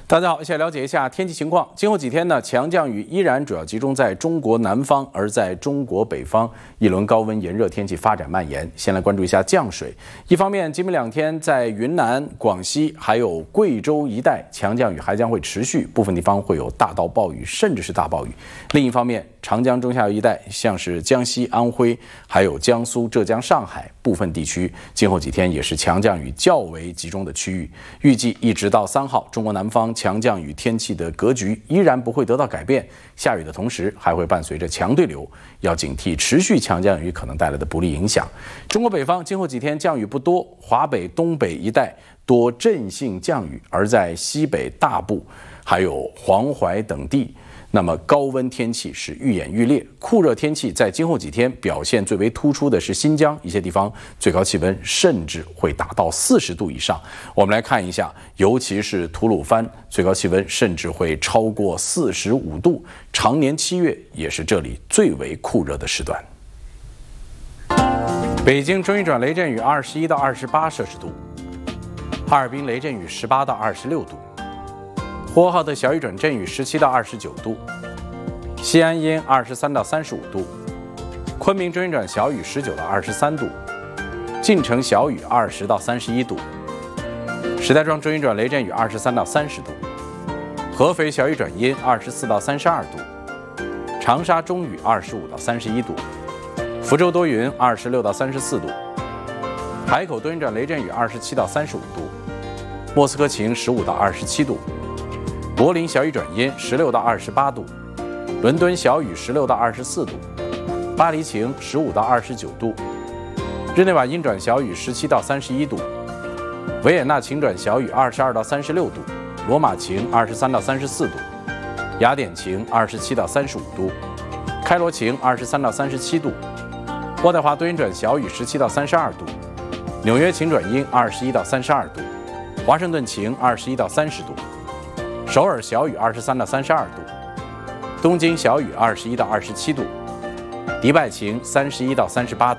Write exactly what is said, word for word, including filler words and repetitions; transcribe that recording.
大家好，一起来了解一下天气情况。今后几天呢，强降雨依然主要集中在中国南方，而在中国北方，一轮高温炎热天气发展蔓延。先来关注一下降水。一方面，今明两天在云南、广西还有贵州一带，强降雨还将会持续，部分地方会有大到暴雨，甚至是大暴雨。另一方面，长江中下游一带，像是江西、安徽，还有江苏、浙江、上海部分地区，今后几天也是强降雨较为集中的区域。预计一直到三号，中国南方强降雨天气的格局依然不会得到改变，下雨的同时还会伴随着强对流，要警惕持续强降雨可能带来的不利影响。中国北方今后几天降雨不多，华北、东北一带多阵性降雨，而在西北大部还有黄淮等地，那么高温天气是愈演愈烈，酷热天气在今后几天表现最为突出的是新疆一些地方，最高气温甚至会达到四十度以上。我们来看一下，尤其是吐鲁番，最高气温甚至会超过四十五度，常年七月也是这里最为酷热的时段。北京中一转雷阵雨二十一到二十八摄氏度，哈尔滨雷阵雨十八到二十六度。呼和浩特小雨转阵雨十七到二十九度，西安阴二十三到三十五度，昆明中阴转小雨十九到二十三度，晋城小雨二十到三十一度，石家庄中阴转雷阵雨二十三到三十度，合肥小雨转阴二十四到三十二度，长沙中雨二十五到三十一度，福州多云二十六到三十四度，海口多云转雷阵雨二十七到三十五度，莫斯科晴十五到二十七度。柏林小雨转阴十六到二十八度，伦敦小雨十六到二十四度，巴黎晴十五到二十九度，日内瓦阴转小雨十七到三十一度，维也纳晴转小雨二十二到三十六度，罗马晴二十三到三十四度，雅典晴二十七到三十五度，开罗晴二十三到三十七度，渥太华多云转小雨十七到三十二度，纽约晴转阴二十一到三十二度，华盛顿晴二十一到三十度。首尔小雨二十三到三十二度，东京小雨二十一到二十七度，迪拜晴三十一到三十八度。